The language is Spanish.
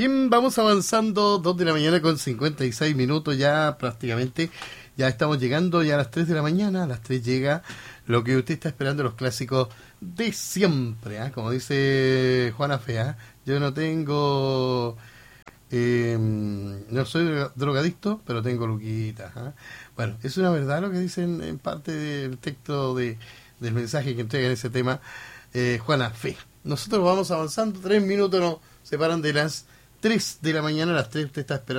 Bien, vamos avanzando, 2 de la mañana con 56 minutos ya prácticamente. Ya estamos llegando ya a las 3 de la mañana. A las 3 llega lo que usted está esperando, los clásicos de siempre. Como dice Juana Fea, yo no tengo... no soy drogadicto, pero tengo luquitas. Bueno, es una verdad lo que dicen en parte del texto del mensaje que entrega en ese tema Juana Fe. Nosotros vamos avanzando, 3 minutos nos separan de las 3 de la mañana, a las 3 usted está esperando